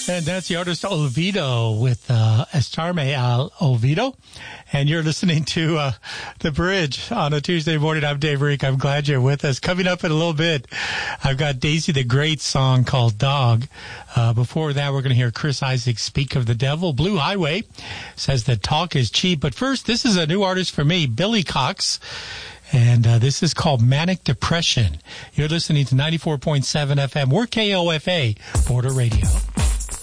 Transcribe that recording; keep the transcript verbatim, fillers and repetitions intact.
And that's the artist Olvido with uh, Estarme al Olvido. And you're listening to uh, The Bridge on a Tuesday morning. I'm Dave Reek. I'm glad you're with us. Coming up in a little bit, I've got Daisy the Great's song called Dog. Uh, before that, we're going to hear Chris Isaak speak of the devil. Blue Highway says that talk is cheap. But first, this is a new artist for me, Billy Cox. And uh, this is called Manic Depression. You're listening to ninety-four point seven F M. We're K O F A, Border Radio.